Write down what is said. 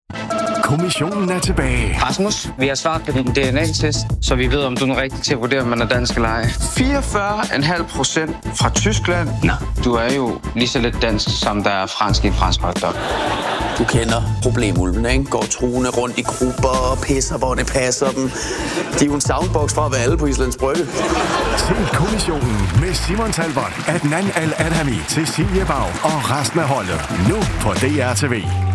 Kommissionen er tilbage. Rasmus, vi har svaret på din DNA-test, så vi ved, om du er rigtig til at vurdere, om man er dansk eller ej. 44,5% fra Tyskland. Nå, du er jo lige så lidt dansk, som der er fransk i en fransk hotdog. Du kender problemulvene, ikke? Går truende rundt i grupper og pisser, hvor det passer dem. De er jo en soundbox fra at være alle på Islands Brygge. Se Kommissionen med Simon Talbot, Adnan Al-Adhami, Cecilie Bau og resten af holdet. Nu på DR TV.